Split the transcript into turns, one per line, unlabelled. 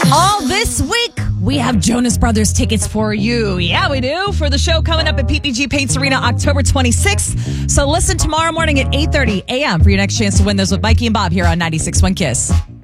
All this week, we have Jonas Brothers tickets for you. Yeah, we do. For the show coming up at PPG Paints Arena October 26th. So listen tomorrow morning at 8:30 a.m. for your next chance to win those with Mikey and Bob here on 96.1 KISS.